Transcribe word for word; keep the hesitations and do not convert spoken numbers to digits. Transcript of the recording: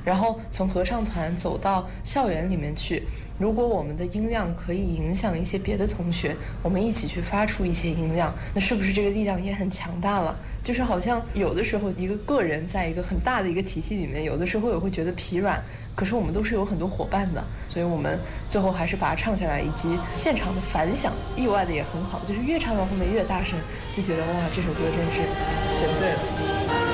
然后从合唱团走到校园里面去，如果我们的音量可以影响一些别的同学，我们一起去发出一些音量，那是不是这个力量也很强大了？就是好像有的时候一个个人在一个很大的一个体系里面，有的时候也会觉得疲软，可是我们都是有很多伙伴的，所以我们最后还是把它唱下来，以及现场的反响意外的也很好，就是越唱到后面越大声，就觉得哇，这首歌真是全对了。